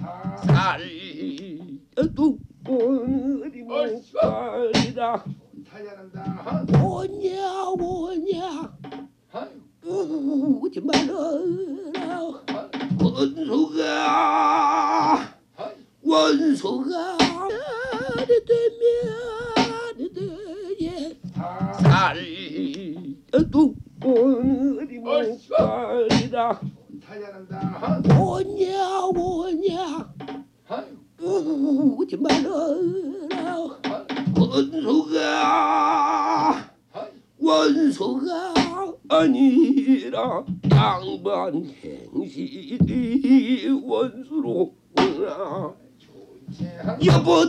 살도 어디 못 가리라 뭐냐 뭐냐 우지 말아라 원소가 내 되면 살도 어디 못 가리라 뭐냐 뭐냐 우지 말아라 원소가 아니라 양반 행실이 원수로 오나 여보